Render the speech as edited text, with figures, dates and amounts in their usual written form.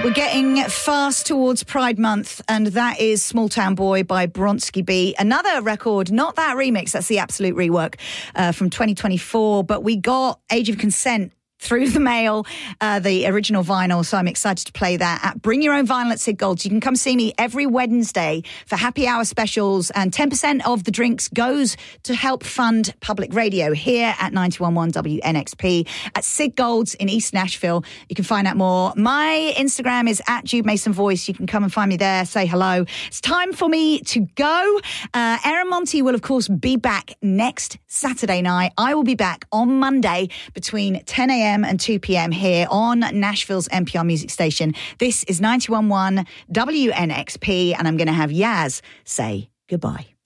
We're getting fast towards Pride Month, and that is Small Town Boy by Bronski B. Another record, not that remix, that's the absolute rework from 2024, but we got Age of Consent through the mail, the original vinyl, so I'm excited to play that at Bring Your Own Vinyl at Sid Gold's. You can come see me every Wednesday for happy hour specials, and 10% of the drinks goes to help fund public radio here at 91.1 WNXP at Sid Gold's in East Nashville. You can find out more. My Instagram is at Jude Mason Voice. You can come and find me there, say hello. It's time for me to go. Aaron Monty will, of course, be back next Saturday night. I will be back on Monday between 10 a.m. and 2 p.m. here on Nashville's NPR music station. This is 91.1 WNXP, and I'm going to have Yaz say goodbye.